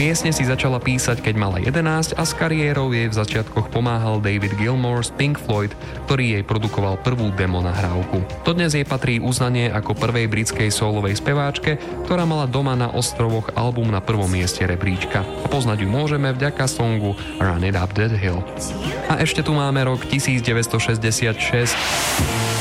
Piesne si začala písať, keď mala 11 a s kariérou jej v začiatkoch pomáhal David Gilmour z Pink Floyd, ktorý jej produkoval prvú demo nahrávku. Dodnes jej patrí uznanie ako prvej britskej solovej speváčke, ktorá mala doma na ostrovoch album na prvom mieste rebríčka. A poznať ju môžeme vďaka songu Run It Up That Hill. A ešte tu máme rok 1966.